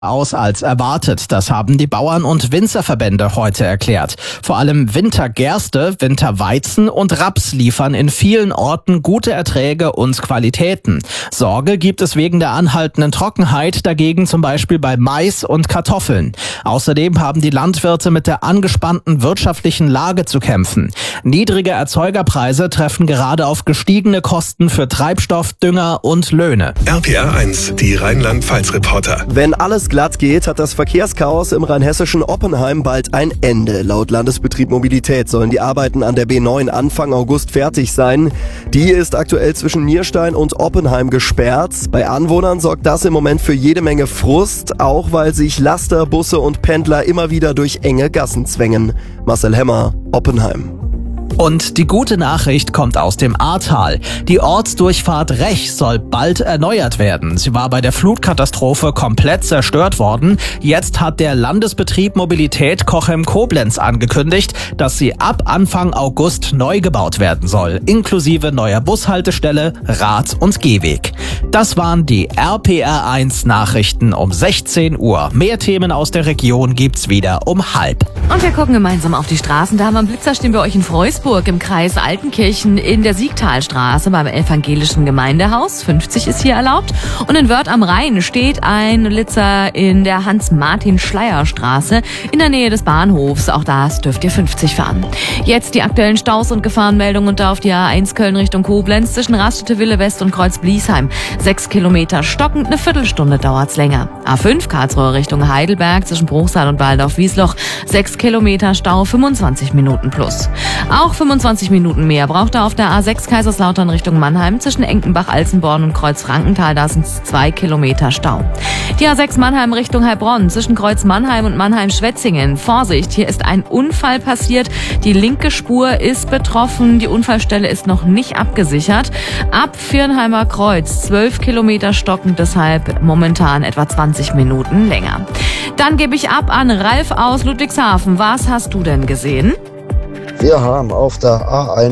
Aus als erwartet. Das haben die Bauern- und Winzerverbände heute erklärt. Vor allem Wintergerste, Winterweizen und Raps liefern in vielen Orten gute Erträge und Qualitäten. Sorge gibt es wegen der anhaltenden Trockenheit dagegen zum Beispiel bei Mais und Kartoffeln. Außerdem haben die Landwirte mit der angespannten wirtschaftlichen Lage zu kämpfen. Niedrige Erzeugerpreise treffen gerade auf gestiegene Kosten für Treibstoff, Dünger und Löhne. RPR 1, die Rheinland-Pfalz-Reporter. Wenn alles glatt geht, hat das Verkehrschaos im rheinhessischen Oppenheim bald ein Ende. Laut Landesbetrieb Mobilität sollen die Arbeiten an der B9 Anfang August fertig sein. Die ist aktuell zwischen Nierstein und Oppenheim gesperrt. Bei Anwohnern sorgt das im Moment für jede Menge Frust, auch weil sich Laster, Busse und Pendler immer wieder durch enge Gassen zwängen. Marcel Hemmer, Oppenheim. Und die gute Nachricht kommt aus dem Ahrtal. Die Ortsdurchfahrt Rech soll bald erneuert werden. Sie war bei der Flutkatastrophe komplett zerstört worden. Jetzt hat der Landesbetrieb Mobilität Cochem-Koblenz angekündigt, dass sie ab Anfang August neu gebaut werden soll, inklusive neuer Bushaltestelle, Rad- und Gehweg. Das waren die RPR 1 Nachrichten um 16 Uhr. Mehr Themen aus der Region gibt's wieder um 12:30. Und wir gucken gemeinsam auf die Straßen. Da haben wir einen Blitzer, stehen wir euch in Freusburg im Kreis Altenkirchen in der Siegtalstraße beim evangelischen Gemeindehaus. 50 ist hier erlaubt. Und in Wörth am Rhein steht ein Blitzer in der Hans-Martin-Schleyer-Straße in der Nähe des Bahnhofs. Auch das dürft ihr 50 fahren. Jetzt die aktuellen Staus und Gefahrenmeldungen und da auf die A1 Köln Richtung Koblenz zwischen Raststätte Wille West und Kreuz Bliesheim. 6 Kilometer stockend, eine Viertelstunde dauert's länger. A5 Karlsruhe Richtung Heidelberg zwischen Bruchsal und Waldorf-Wiesloch. 6 Kilometer Stau, 25 Minuten plus. Auch 25 Minuten mehr braucht er auf der A6 Kaiserslautern Richtung Mannheim zwischen Enkenbach-Alzenborn und Kreuz-Frankenthal. Da sind es 2 Kilometer Stau. Die A6 Mannheim Richtung Heilbronn zwischen Kreuz Mannheim und Mannheim-Schwetzingen. Vorsicht, hier ist ein Unfall passiert. Die linke Spur ist betroffen. Die Unfallstelle ist noch nicht abgesichert. Ab Viernheimer Kreuz 12 Kilometer stockend, deshalb momentan etwa 20 Minuten länger. Dann gebe ich ab an Ralf aus Ludwigshafen. Was hast du denn gesehen? Wir haben auf der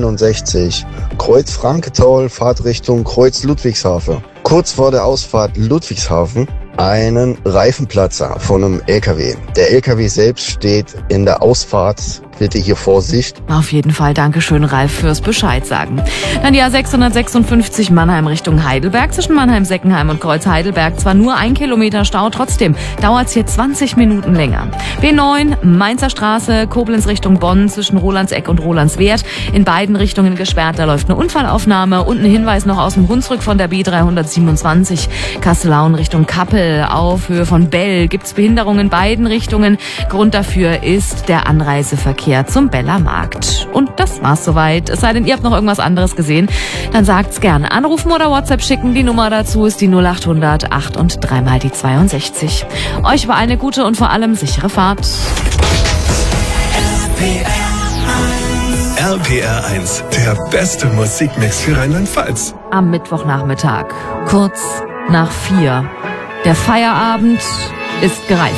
A61 Kreuz Frankenthal, Fahrtrichtung Kreuz Ludwigshafen. Kurz vor der Ausfahrt Ludwigshafen einen Reifenplatzer von einem LKW. Der LKW selbst steht in der Ausfahrt. Bitte hier Vorsicht. Auf jeden Fall Dankeschön, Ralf, fürs Bescheid sagen. Dann die A656 Mannheim Richtung Heidelberg zwischen Mannheim-Seckenheim und Kreuz Heidelberg. Zwar nur 1 Kilometer Stau, trotzdem dauert's hier 20 Minuten länger. B9 Mainzer Straße, Koblenz Richtung Bonn zwischen Rolandseck und Rolandswerth. In beiden Richtungen gesperrt, da läuft eine Unfallaufnahme. Und ein Hinweis noch aus dem Hunsrück von der B327 Kastellaun Richtung Kappel auf Höhe von Bell. Gibt's Behinderungen in beiden Richtungen. Grund dafür ist der Anreiseverkehr zum Beller Markt. Und das war's soweit. Es sei denn, ihr habt noch irgendwas anderes gesehen, dann sagt's gerne. Anrufen oder WhatsApp schicken. Die Nummer dazu ist die 0800 8 und 3 mal die 62. Euch war eine gute und vor allem sichere Fahrt. RPR 1, der beste Musikmix für Rheinland-Pfalz. Am Mittwochnachmittag, kurz nach 4. Der Feierabend ist gereift.